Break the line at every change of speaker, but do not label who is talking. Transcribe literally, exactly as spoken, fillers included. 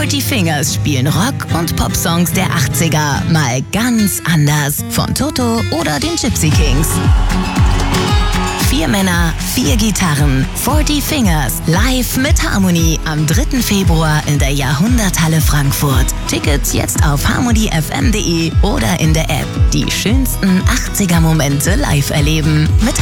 vierzig Fingers spielen Rock- und Popsongs der achtziger mal ganz anders. Von Toto oder den Gypsy Kings. Vier Männer, vier Gitarren, vierzig Fingers, live mit Harmony am dritten Februar in der Jahrhunderthalle Frankfurt. Tickets jetzt auf harmony f m punkt d e oder in der App. Die schönsten achtziger Momente live erleben mit